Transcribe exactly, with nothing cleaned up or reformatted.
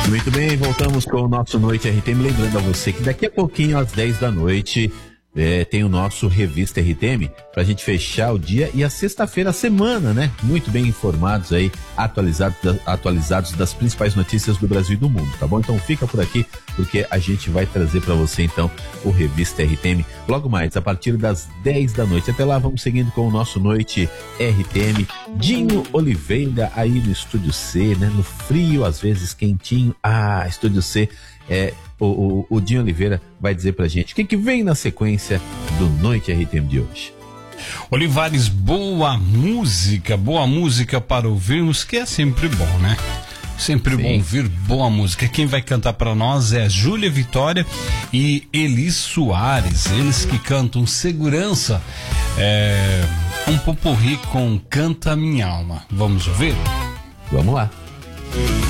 Muito bem, voltamos com o nosso Noite R T M. Lembrando a você que daqui a pouquinho, às dez da noite, é, tem o nosso Revista R T M pra gente fechar o dia e a sexta-feira, a semana, né? Muito bem informados aí, atualizados, atualizados das principais notícias do Brasil e do mundo, tá bom? Então fica por aqui, porque a gente vai trazer pra você, então, o Revista R T M logo mais, a partir das dez da noite. Até lá, vamos seguindo com o nosso Noite R T M. Dinho Oliveira aí no Estúdio C, né? No frio, às vezes quentinho. Ah, Estúdio C, é, o, o, o Dinho Oliveira vai dizer pra gente o que, que vem na sequência do Noite R T M de hoje. Olivares, boa música, boa música para ouvirmos, que é sempre bom, né? Sempre Sim. bom ouvir boa música. Quem vai cantar para nós é a Júlia Vitória e Elis Soares, eles que cantam Segurança, é, um popurrí com Canta Minha Alma. Vamos ouvir? Vamos lá.